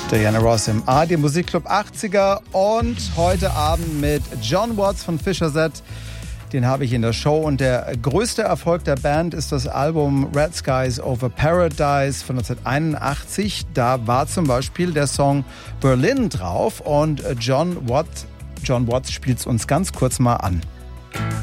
Diana Ross im ARD Musikclub 80er und heute Abend mit John Watts von Fischer Z. Den habe ich in der Show und der größte Erfolg der Band ist das Album Red Skies Over Paradise von 1981. Da war zum Beispiel der Song Berlin drauf und John Watts spielt es uns ganz kurz mal an.